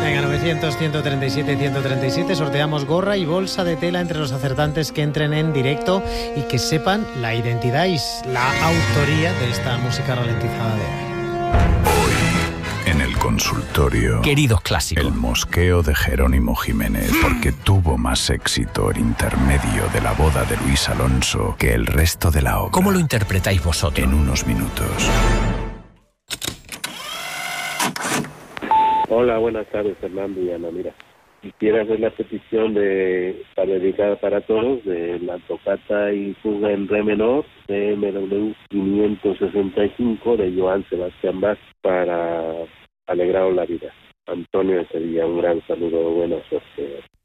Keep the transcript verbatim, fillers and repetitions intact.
Venga, novecientos, ciento treinta y siete, ciento treinta y siete. Sorteamos gorra y bolsa de tela entre los acertantes que entren en directo y que sepan la identidad y la autoría de esta música ralentizada de hoy. En el consultorio, queridos clásicos, el mosqueo de Jerónimo Jiménez, porque tuvo más éxito el intermedio de la boda de Luis Alonso que el resto de la obra. ¿Cómo lo interpretáis vosotros? En unos minutos. Hola, buenas tardes, Fernando y Ana. Mira, quisiera hacer la petición de para dedicar para todos de la tocata y fuga en re menor de M W quinientos sesenta y cinco de Johann Sebastian Bach para alegraros la vida. Antonio de Sevilla, un gran saludo, buena suerte.